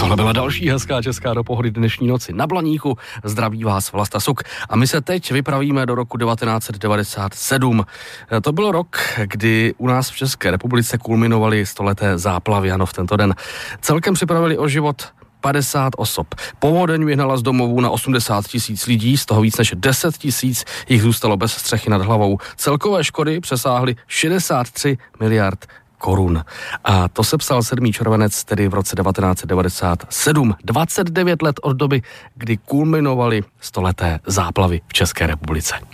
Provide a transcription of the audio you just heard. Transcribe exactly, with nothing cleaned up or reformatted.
Tohle byla další hezká česká do pohody dnešní noci. Na Blaníku zdraví vás Vlasta Suk. A my se teď vypravíme do roku devatenáct set devadesát sedm. To byl rok, kdy u nás v České republice kulminovaly stoleté záplavy. Ano, v tento den celkem připravili o život padesát osob. Povodeň vyhnala z domovů na osmdesát tisíc lidí, z toho víc než deset tisíc jich zůstalo bez střechy nad hlavou. Celkové škody přesáhly šedesát tři miliard korun. A to se psal sedmý červenec, tedy v roce devatenáct set devadesát sedm. dvacet devět let od doby, kdy kulminovaly stoleté záplavy v České republice.